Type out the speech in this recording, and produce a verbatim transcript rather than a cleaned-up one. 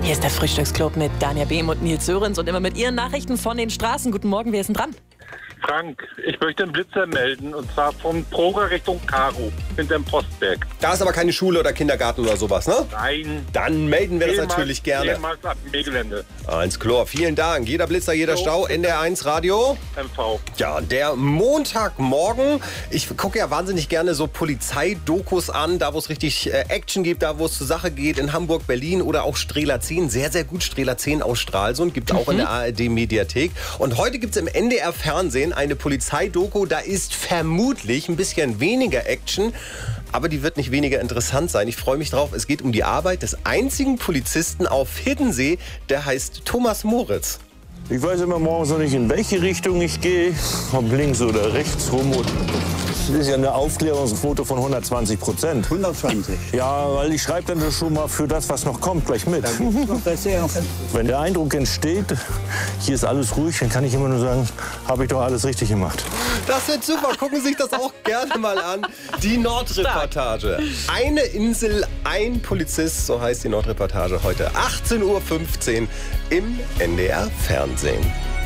Hier ist der Frühstücksclub mit Dania Behm und Nils Sörensen und immer mit Ihren Nachrichten von den Straßen. Guten Morgen, wer ist denn dran? Frank, ich möchte einen Blitzer melden, und zwar von Proger Richtung Karo, hinterm Postberg. Da ist aber keine Schule oder Kindergarten oder sowas, ne? Nein. Dann melden wir das Ehemals- natürlich gerne. Ehemals ab dem Gelände. Eins Chlor, vielen Dank. Jeder Blitzer, jeder So. Stau, N D R eins Radio. M V. Ja, der Montagmorgen. Ich gucke ja wahnsinnig gerne so Polizeidokus an, da wo es richtig äh, Action gibt, da wo es zur Sache geht, in Hamburg, Berlin oder auch Strehler zehn. Sehr, sehr gut Strehler zehn aus Stralsund, gibt es auch in der A R D-Mediathek. Und heute gibt es im N D R-Fernsehen eine Polizeidoku, da ist vermutlich ein bisschen weniger Action, aber die wird nicht weniger interessant sein. Ich freue mich drauf. Es geht um die Arbeit des einzigen Polizisten auf Hiddensee, der heißt Thomas Moritz. Ich weiß immer morgens noch nicht, in welche Richtung ich gehe, ob links oder rechts rum. Das ist ja eine Aufklärungsquote von hundertzwanzig Prozent. hundertzwanzig. Ja, weil ich schreibe dann schon mal für das, was noch kommt, gleich mit. Wenn der Eindruck entsteht, hier ist alles ruhig, dann kann ich immer nur sagen, habe ich doch alles richtig gemacht. Das wird super. Gucken Sie sich das auch gerne mal an. Die Nordreportage. Eine Insel, ein Polizist, so heißt die Nordreportage heute. achtzehn Uhr fünfzehn im N D R Fernsehen.